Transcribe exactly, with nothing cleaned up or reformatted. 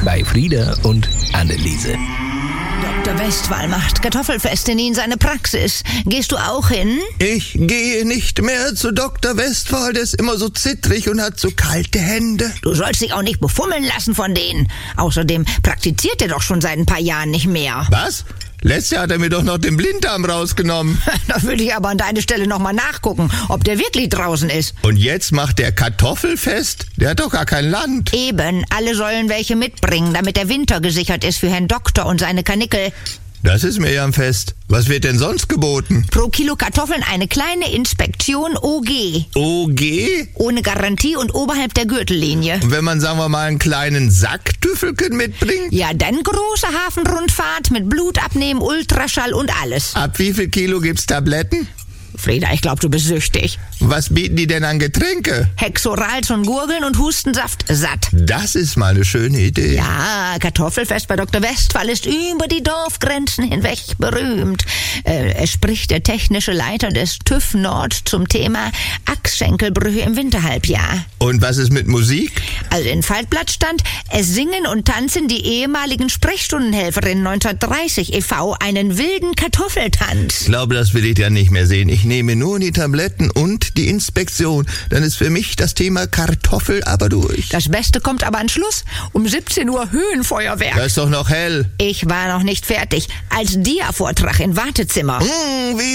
bei Frieda und Anneliese. Doktor Westphal macht Kartoffelfeste nie in seine Praxis. Gehst du auch hin? Ich gehe nicht mehr zu Doktor Westphal, der ist immer so zittrig und hat so kalte Hände. Du sollst dich auch nicht befummeln lassen von denen. Außerdem praktiziert er doch schon seit ein paar Jahren nicht mehr. Was? Letztes Jahr hat er mir doch noch den Blinddarm rausgenommen. Da würde ich aber an deiner Stelle nochmal nachgucken, ob der wirklich draußen ist. Und jetzt macht der Kartoffelfest? Der hat doch gar kein Land. Eben, alle sollen welche mitbringen, damit der Winter gesichert ist für Herrn Doktor und seine Kanickel. Das ist mir ja ein Fest. Was wird denn sonst geboten? Pro Kilo Kartoffeln eine kleine Inspektion O G. O G? Ohne Garantie und oberhalb der Gürtellinie. Und wenn man, sagen wir mal, einen kleinen Sack Tüffelchen mitbringt? Ja, dann große Hafenrundfahrt mit Blutabnehmen, Ultraschall und alles. Ab wie viel Kilo gibt's Tabletten? Frieda, ich glaube, du bist süchtig. Was bieten die denn an Getränke? Hexorals und Gurgeln und Hustensaft satt. Das ist mal eine schöne Idee. Ja, Kartoffelfest bei Doktor Westphal ist über die Dorfgrenzen hinweg berühmt. Äh, es spricht der technische Leiter des TÜV Nord zum Thema Achsschenkelbrüche im Winterhalbjahr. Und was ist mit Musik? Also in Faltblatt stand, es singen und tanzen die ehemaligen Sprechstundenhelferinnen neunzehnhundertdreißig e V einen wilden Kartoffeltanz. Ich glaube, das will ich ja nicht mehr sehen. Ich nehme nur die Tabletten und die Inspektion. Dann ist für mich das Thema Kartoffel aber durch. Das Beste kommt aber an Schluss. Um siebzehn Uhr Höhenfeuerwerk. Das ist doch noch hell. Ich war noch nicht fertig. Als Dia-Vortrag im Wartezimmer. Mmh, wie